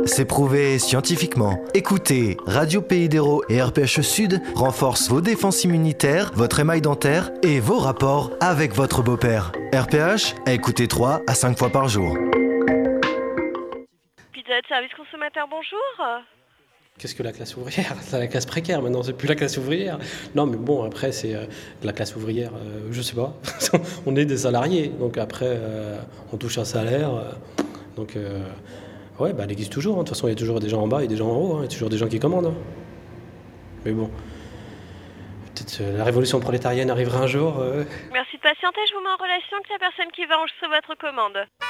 C'est prouvé scientifiquement. Écoutez, Radio Pays d'Hérault et RPHE Sud renforcent vos défenses immunitaires, votre émail dentaire et vos rapports avec votre beau-père. RPH, à écouter 3 à 5 fois par jour. Pizza Hut Service Consommateur, bonjour. Qu'est-ce que la classe ouvrière? C'est la classe précaire maintenant, c'est plus la classe ouvrière. Non mais bon, après c'est la classe ouvrière, je sais pas. On est des salariés, donc après on touche un salaire. Ouais, bah elle existe toujours, hein. De toute façon il y a toujours des gens en bas et des gens en haut, hein. Il y a toujours des gens qui commandent. Hein. Mais bon, peut-être la révolution prolétarienne arrivera un jour. Merci de patienter, je vous mets en relation avec la personne qui va enregistrer votre commande.